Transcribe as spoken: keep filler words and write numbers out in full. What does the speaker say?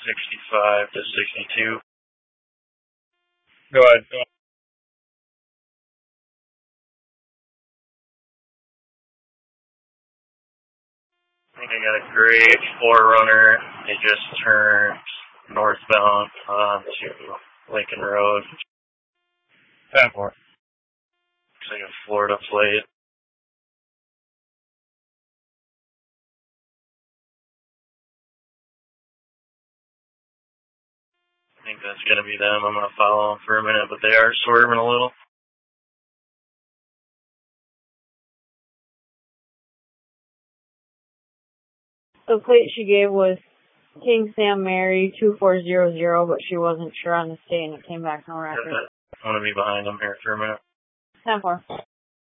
sixty-five to sixty-two. Go ahead. Go ahead. I think I got a gray four runner. They just turned northbound onto Lincoln Road. ten four. Looks like a Florida plate. I think that's going to be them. I'm going to follow them for a minute, but they are swerving a little. The plate she gave was King Sam Mary two four zero zero, but she wasn't sure on the state and it came back no record. I'm going to be behind them here for a minute. ten four.